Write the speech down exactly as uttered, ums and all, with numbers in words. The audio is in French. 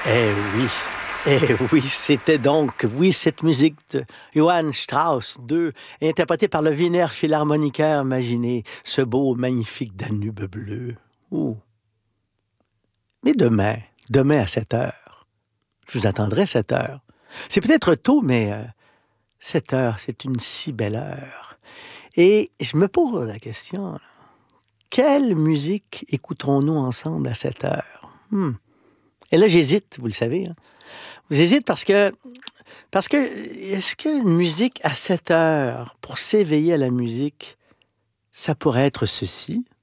Eh oui, eh oui, c'était donc, oui, cette musique de Johann Strauss deux, interprétée par le Wiener Philharmoniker. Imaginez ce beau, magnifique Danube bleu. Ouh. Mais demain, demain à sept heures, je vous attendrai à sept heures. C'est peut-être tôt, mais euh, sept heures, c'est une si belle heure. Et je me pose la question, quelle musique écouterons-nous ensemble à sept heures? Hmm. Et là, j'hésite, vous le savez. Hein? J'hésite parce que, parce que, est-ce qu'une musique à sept heures, pour s'éveiller à la musique, ça pourrait être ceci?